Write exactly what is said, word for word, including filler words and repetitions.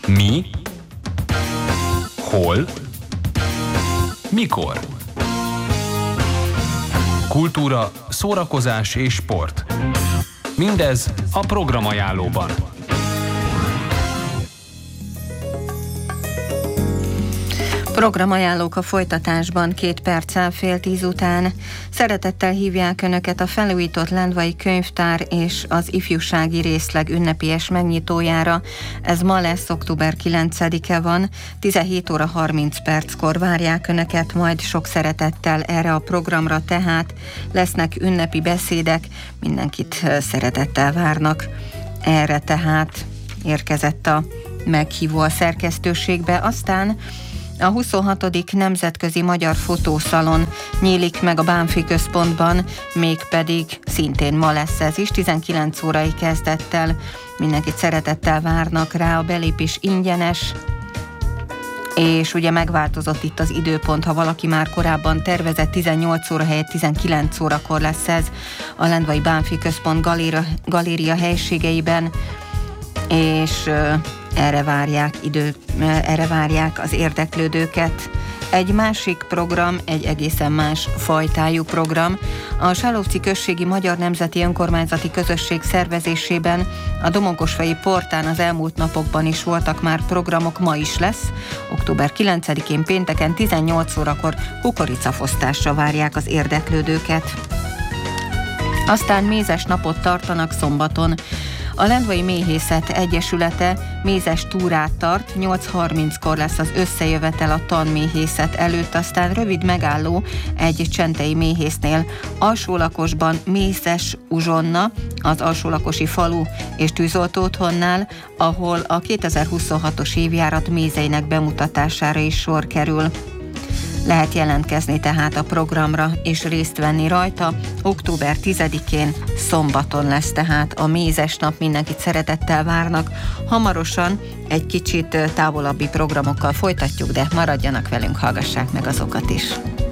Mi? Hol? Mikor? Kultúra, szórakozás és sport. Mindez a programajánlóban. Programajánlók a folytatásban két perccel fél tíz után. Szeretettel hívják Önöket a felújított Lendvai Könyvtár és az ifjúsági részleg ünnepélyes megnyitójára. Ez ma lesz, október kilencedike van, tizenhét óra harminc perckor várják Önöket, majd sok szeretettel erre a programra, tehát lesznek ünnepi beszédek, mindenkit szeretettel várnak erre, tehát érkezett a meghívó a szerkesztőségbe. Aztán a huszonhatodik Nemzetközi Magyar Fotószalon nyílik meg a Bánffy Központban, mégpedig szintén ma lesz ez is, tizenkilenc órai kezdettel. Mindenkit szeretettel várnak rá, a belépés ingyenes, és ugye megváltozott itt az időpont, ha valaki már korábban tervezett, tizennyolc óra helyett tizenkilenc órakor lesz ez a Lendvai Bánffy Központ galéria, galéria helységeiben, és erre várják idő, erre várják az érdeklődőket. Egy másik program, egy egészen más fajtájú program. A Sálovci Községi Magyar Nemzeti Önkormányzati Közösség szervezésében a Domogosfai Portán az elmúlt napokban is voltak már programok, ma is lesz. október kilencedikén pénteken tizennyolc órakor kukoricafosztásra várják az érdeklődőket. Aztán mézes napot tartanak szombaton. A Lendvai Méhészet Egyesülete mézes túrát tart, nyolc harminckor lesz az összejövetel a tanméhészet előtt, aztán rövid megálló egy csentei méhésznél. Alsólakosban mézes uzsonna, az alsólakosi falu és tűzoltó otthonnál, ahol a kétezer-huszonhatos évjárat mézeinek bemutatására is sor kerül. Lehet jelentkezni tehát a programra és részt venni rajta. október tizedikén szombaton lesz tehát a mézes nap, mindenkit szeretettel várnak. Hamarosan egy kicsit távolabbi programokkal folytatjuk, de maradjanak velünk, hallgassák meg azokat is.